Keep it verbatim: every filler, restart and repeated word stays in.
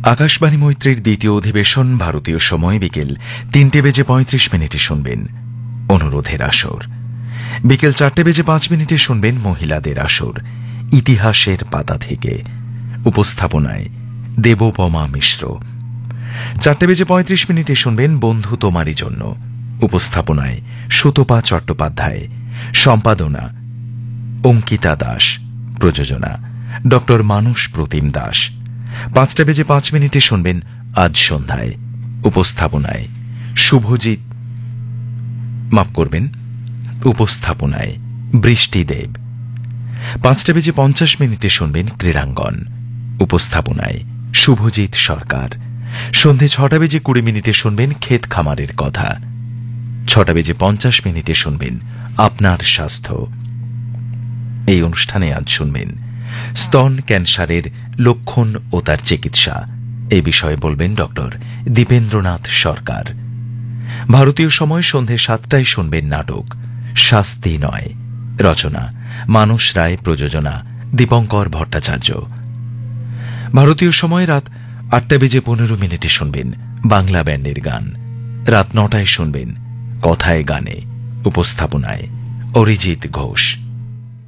আকাশবাণী মৈত্রীর দ্বিতীয় অধিবেশন ভারতীয় সময় বিকেল তিনটে বেজে পঁয়ত্রিশ মিনিটে শুনবেন অনুরোধের আসর। বিকেল চারটে বেজে পাঁচ মিনিটে শুনবেন মহিলাদের আসর ইতিহাসের পাতা থেকে। উপস্থাপনায় দেবপমা মিশ্র। চারটে বেজে পঁয়ত্রিশ মিনিটে শুনবেন বন্ধু তোমারই জন্য। উপস্থাপনায় সুতপা চট্টোপাধ্যায়। সম্পাদনা অঙ্কিতা দাস। প্রযোজনা ডক্টর মানস প্রতিম দাস। পাঁচটা বেজে পাঁচ মিনিটে শুনবেন আজ সন্ধ্যায়। উপস্থাপনায় শুভজিৎ মাফ করবেন উপস্থাপনায় বৃষ্টি দেব। পাঁচটা বেজে পঞ্চাশ মিনিটে শুনবেন ক্রীড়াঙ্গন। উপস্থাপনায় শুভজিৎ সরকার। সন্ধে ছটা বেজে কুড়ি মিনিটে শুনবেন ক্ষেত খামারের কথা। ছটা বেজে পঞ্চাশ মিনিটে শুনবেন আপনার স্বাস্থ্য। এই অনুষ্ঠানে আজ শুনবেন স্তন ক্যান্সারের লক্ষণ ও তার চিকিৎসা। এই বিষয়ে বলবেন ডক্টর দীপেন্দ্রনাথ সরকার। ভারতীয় সময় সন্ধে সাতটায় শুনবেন নাটক শাস্তি নয়। রচনা মানস রায়। প্রযোজনা দীপঙ্কর ভট্টাচার্য। ভারতীয় সময় রাত আটটা বেজে পনেরো মিনিটে শুনবেন বাংলা ব্যান্ডের গান। রাত নটায় শুনবেন কথায় গানে। উপস্থাপনায় অরিজিৎ ঘোষ।